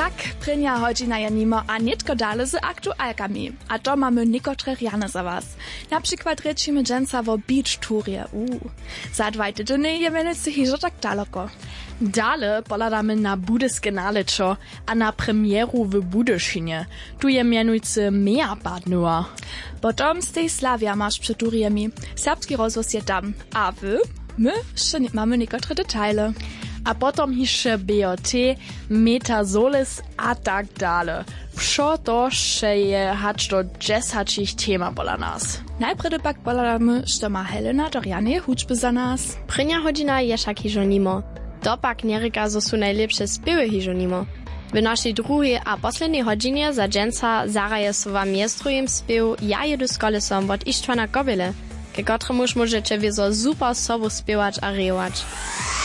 Tak, prynja hodźina je nimo, a nitko dale z aktualkami. A to mamy niekotrych jane za was. Na przykład rečimy dżęca wo beach tourie. Za 2 tygodnie je Venice hižo tak daleko. Dale poladamy na budyske nalečo a na premieru w Budyšinie. Tu je mianujcy Meerbadnua. Potom z tej Slavia masz przed turiemi. Serbski rozvoz je tam. A wy? My jeszcze mamy niekotre detaile. A potom hiše BOT, Metasolis a tak dale. Wszo to še je hač do 10 tema bola nas. Najpredy pak poladamy, što ma Helena Dorianie hudźby za nas. Prynja hodina je však hižo nimo. To pak nereka, zo su najlepsze spiewy hižo nimo. W naszej drugiej a poslednej hodzinie za dżęca zaraje so wam miestrujem spiew Ja jedu z kolesom od Ištvana Kobyle, ke kotremu możecie wiezo super sobu spiewać a rejować.